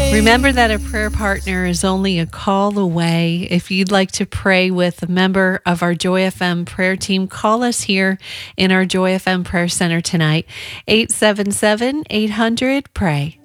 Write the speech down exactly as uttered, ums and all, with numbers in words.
Remember that a prayer partner is only a call away. If you'd like to pray with a member of our Joy F M prayer team, call us here in our Joy F M Prayer Center tonight, eight seven seven, eight hundred, pray.